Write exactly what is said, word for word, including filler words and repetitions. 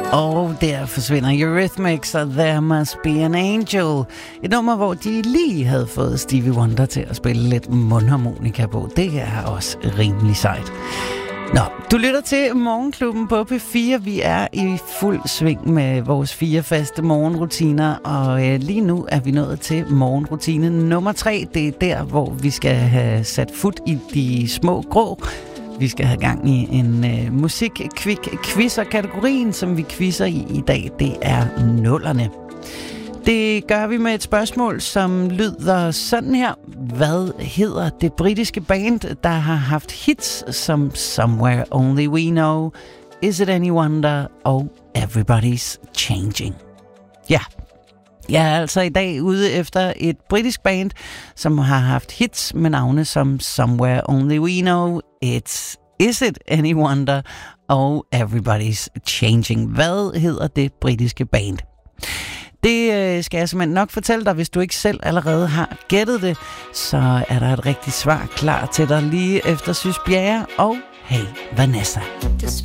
Og der forsvinder Eurythmics og There Must Be an Angel. Et nummer, hvor de lige havde fået Stevie Wonder til at spille lidt mundharmonika på. Det er også rimelig sejt. Nå, du lytter til Morgenklubben på P fire. Vi er i fuld sving med vores fire faste morgenrutiner, og øh, lige nu er vi nået til morgenrutine nummer tre. Det er der, hvor vi skal have sat fod i de små grå. Vi skal have gang i en øh, musik-kvik-quiz, og kategorien, som vi quizzer i i dag, det er nullerne. Det gør vi med et spørgsmål, som lyder sådan her. Hvad hedder det britiske band, der har haft hits som Somewhere Only We Know, Is It Any Wonder og Everybody's Changing? Ja, jeg er altså i dag ude efter et britisk band, som har haft hits med navne som Somewhere Only We Know, It's Is It Any Wonder og Everybody's Changing. Hvad hedder det britiske band? Det øh, skal jeg simpelthen nok fortælle dig. Hvis du ikke selv allerede har gættet det, så er der et rigtigt svar klar til dig lige efter Sys Bjerre og Hey Vanessa. Just